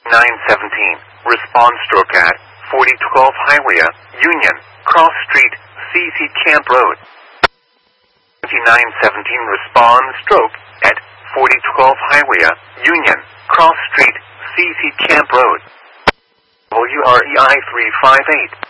917. Response stroke at 4012 Highway, Union, Cross Street, CC Camp Road. 2917. Response stroke at 4012 Highway, Union, Cross Street, CC Camp Road. WREI 358.